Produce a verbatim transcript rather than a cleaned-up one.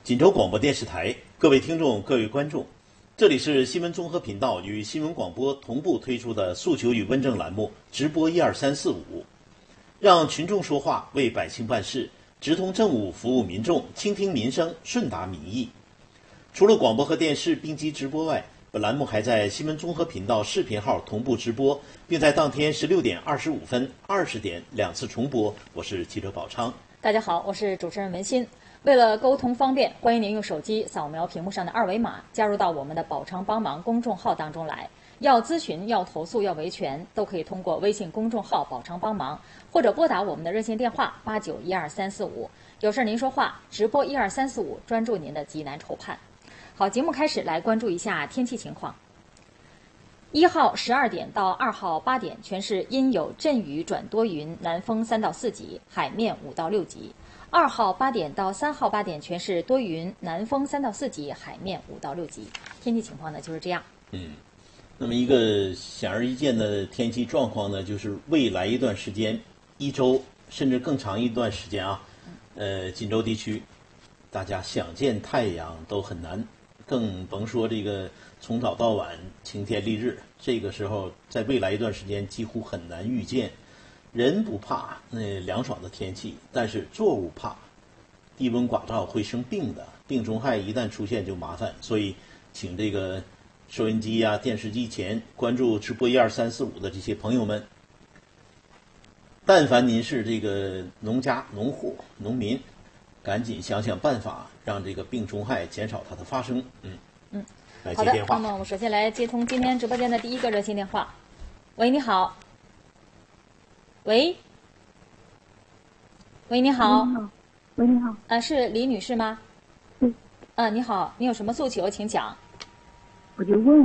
锦州广播电视台，各位听众、各位观众，这里是新闻综合频道与新闻广播同步推出的诉求与问政栏目直播一二三四五，让群众说话，为百姓办事，直通政务，服务民众，倾听民生，顺达民意。除了广播和电视并机直播外，本栏目还在新闻综合频道视频号同步直播，并在当天十六点二十五分、二十点两次重播。我是记者宝昌。 大家好，我是主持人文心。为了沟通方便，欢迎您用手机扫描屏幕上的二维码，加入到我们的宝昌帮忙公众号当中来。要咨询、要投诉、要维权，都可以通过微信公众号宝昌帮忙，或者拨打我们的热线电话八九一二三四五。有事您说话，直播一二三四五，专注您的急难愁盼。好，节目开始，来关注一下天气情况。一号十二点到二号八点，全市阴有阵雨转多云，南风三到四级，海面五到六级。二号八点到三号八点，全市多云，南风三到四级，海面五到六级。天气情况呢就是这样。 嗯，那么一个显而易见的天气状况呢，就是未来一段时间，一周甚至更长一段时间啊，呃，锦州地区，大家想见太阳都很难。更甭说这个从早到晚晴天丽日，这个时候在未来一段时间几乎很难预见。人不怕那凉爽的天气，但是作物怕，低温寡燥会生病的，病虫害一旦出现就麻烦。所以，请这个收音机啊、电视机前关注直播一二三四五的这些朋友们，但凡您是这个农家、农户、农民，赶紧想想办法，让这个病虫害减少它的发生。嗯嗯， 来接电话。 好的，那么我们首先来接通今天直播间的第一个热线电话。喂，你好。喂，喂，你好。 你好。喂，你好。 呃，是李女士吗？ 对。 呃，你好，你有什么诉求，请讲。 我就问